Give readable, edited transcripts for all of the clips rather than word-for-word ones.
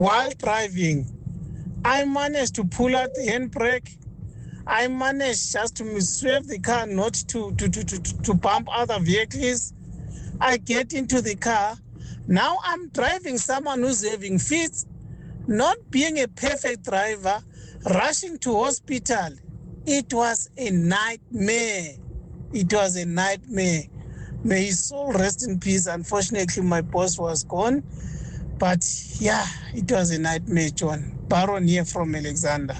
while driving. I managed to pull out the handbrake. I managed just to swerve the car not to bump other vehicles. I get into the car. Now I'm driving someone who's having fits, not being a perfect driver, rushing to hospital. It was a nightmare. It was a nightmare. May his soul rest in peace. Unfortunately, my boss was gone. But yeah, it was a nightmare, John. Baron here from Alexander.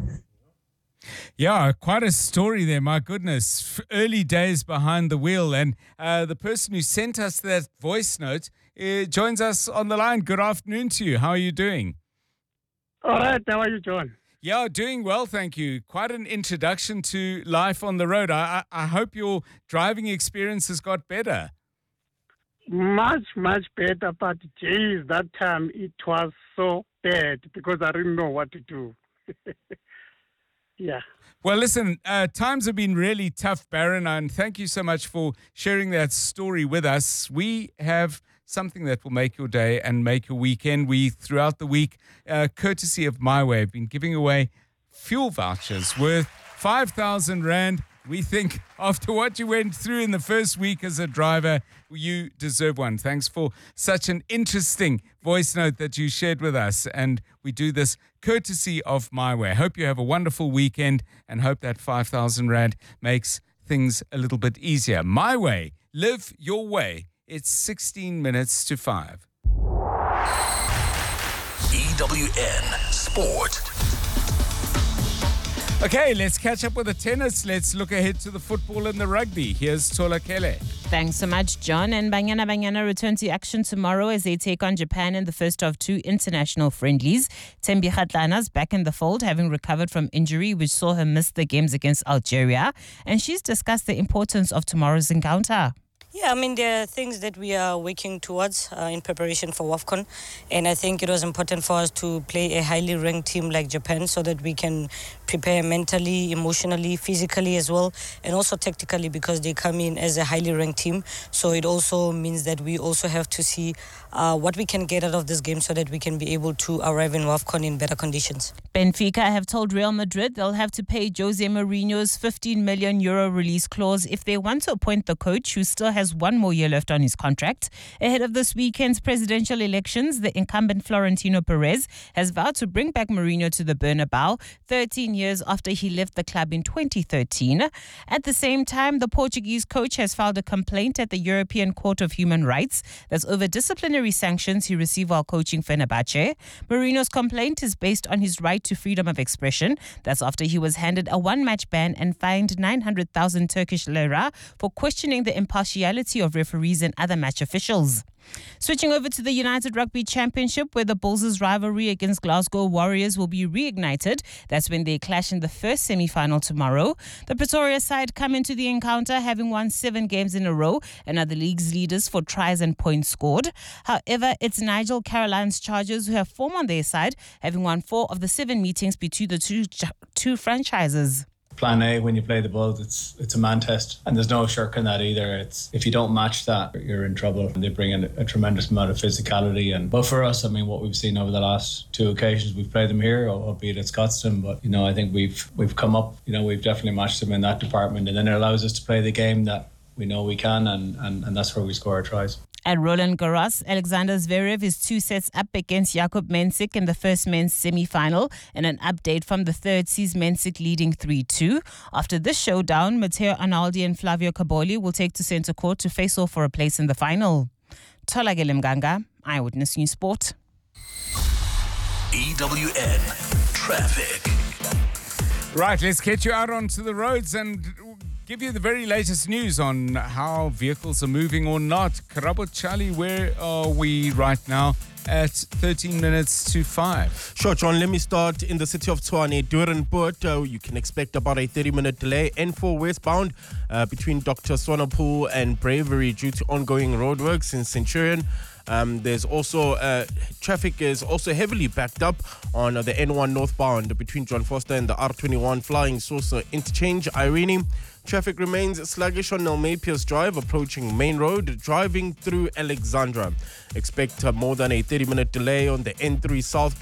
Yeah, quite a story there, my goodness. Early days behind the wheel. And the person who sent us that voice note joins us on the line. Good afternoon to you. How are you doing? All right, how are you, John? Yeah, doing well, thank you. Quite an introduction to life on the road. I hope your driving experience has got better. Much better, but geez, that time it was so bad because I didn't know what to do. Yeah. Well, listen, times have been really tough, Baron, and thank you so much for sharing that story with us. We have something that will make your day and make your weekend. We, throughout the week, courtesy of MyWay, have been giving away fuel vouchers worth 5,000 Rand. We think after what you went through in the first week as a driver, you deserve one. Thanks for such an interesting voice note that you shared with us. And we do this courtesy of MyWay. Hope you have a wonderful weekend and hope that 5,000 Rand makes things a little bit easier. MyWay, live your way. It's 16 minutes to 5. EWN Sport. Okay, let's catch up with the tennis. Let's look ahead to the football and the rugby. Here's Tola Kele. Thanks so much, John. And Banyana return to action tomorrow as they take on Japan in the first of two international friendlies. Tembi Kgatlana's back in the fold, having recovered from injury, which saw her miss the games against Algeria. And she's discussed the importance of tomorrow's encounter. Yeah, I mean, there are things that we are working towards in preparation for WAFCON. And I think it was important for us to play a highly ranked team like Japan so that we can prepare mentally, emotionally, physically as well, and also tactically because they come in as a highly ranked team. So it also means that we also have to see what we can get out of this game so that we can be able to arrive in WAFCON in better conditions. Benfica have told Real Madrid they'll have to pay Jose Mourinho's €15 million release clause if they want to appoint the coach, who still has one more year left on his contract. Ahead of this weekend's presidential elections, the incumbent Florentino Perez has vowed to bring back Mourinho to the Bernabeu 13 years after he left the club in 2013. At the same time, the Portuguese coach has filed a complaint at the European Court of Human Rights that's over disciplinary sanctions he received while coaching Fenerbahce. Mourinho's complaint is based on his right to freedom of expression. That's after he was handed a one-match ban and fined 900,000 Turkish lira for questioning the impartiality of referees and other match officials. Switching over to the United Rugby Championship, where the Bulls' rivalry against Glasgow Warriors will be reignited. That's when they clash in the first semi-final tomorrow. The Pretoria side come into the encounter having won 7 games in a row and are the league's leaders for tries and points scored. However, it's Nigel Caroline's Chargers who have form on their side, having won 4 of the 7 meetings between the two franchises. Plan A, when you play the Bulls, it's a man test, and there's no shirk in that either. It's if you don't match that, you're in trouble. They bring in a tremendous amount of physicality, but for us, I mean, what we've seen over the last 2 occasions, we've played them here, albeit at Scotstoun, but I think we've come up. We've definitely matched them in that department, and then it allows us to play the game that we know we can, and that's where we score our tries. At Roland Garros, Alexander Zverev is 2 sets up against Jakub Mensik in the first men's semi-final, and an update from the third sees Mensik leading 3-2. After this showdown, Matteo Arnaldi and Flavio Caboli will take to centre court to face off for a place in the final. Tola Mganga, Eyewitness News Sport. EWN Traffic. Right, let's get you out onto the roads and give you the very latest news on how vehicles are moving or not. Karabo Chali, where are we right now at 13 minutes to 5? Sure, John, let me start in the city of Tshwane. Durenpoort, you can expect about a 30-minute delay. N4 westbound between Dr. Swanepoel and Bravery due to ongoing roadworks in Centurion. There's also traffic is also heavily backed up on the N1 northbound between John Foster and the R21 Flying Saucer interchange. Irene, Traffic remains sluggish on Nelmay Pierce Drive, approaching Main Road, driving through Alexandra. Expect more than a 30-minute delay on the N3 southbound